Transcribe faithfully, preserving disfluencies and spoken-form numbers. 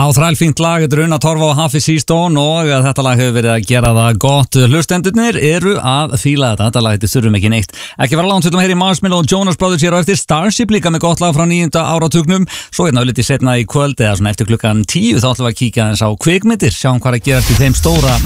þrælfínt lag, þetta er Una Torfa og Hafiz Seastone og þetta lag hefur verið að gera það gott. Hlustendurnir eru að fíla þetta, þetta lag þetta þurfum ekki neitt. Ekki vera langt, við ætlum að heyra í Marshmello og Jonas Brothers hér á eftir. Starship líka með gott lag frá níunda áratugnum. Svo hérna litið setna í kvöld eða svona eftir klukkan tíu þá ætlum við að kíkja aðeins á kvikmyndir, sjáum hvað er að gerast í þeim stóra